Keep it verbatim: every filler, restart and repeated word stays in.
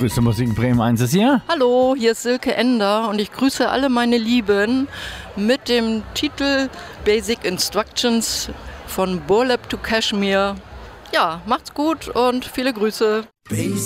Grüße Musik Bremen eins ist hier. Hallo, hier ist Silke Ender und ich grüße alle meine Lieben mit dem Titel Basic Instructions von Burlap to Kashmir. Ja, macht's gut und viele Grüße.